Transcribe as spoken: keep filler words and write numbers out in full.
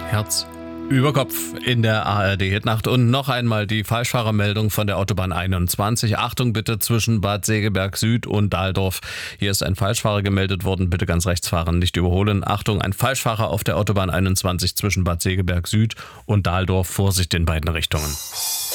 Herz über Kopf in der A R D-Hitnacht und noch einmal die Falschfahrermeldung von der Autobahn einundzwanzig. Achtung bitte zwischen Bad Segeberg Süd und Dahldorf. Hier ist ein Falschfahrer gemeldet worden. Bitte ganz rechts fahren, nicht überholen. Achtung, ein Falschfahrer auf der Autobahn einundzwanzig zwischen Bad Segeberg Süd und Dahldorf. Vorsicht in beiden Richtungen.